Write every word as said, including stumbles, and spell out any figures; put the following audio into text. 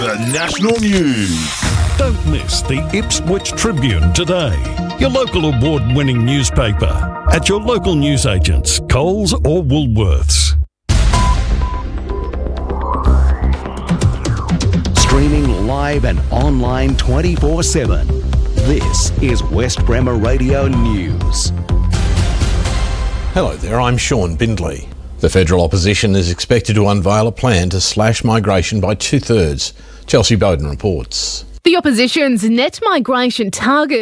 The national news. Don't miss the Ipswich Tribune today, your local award-winning newspaper, at your local newsagents, Coles or Woolworths. Streaming live and online twenty-four seven. This is West Bremer Radio News. Hello there, I'm Sean Bindley. The federal opposition is expected to unveil a plan to slash migration by two-thirds. Chelsea Bowden reports. The opposition's net migration target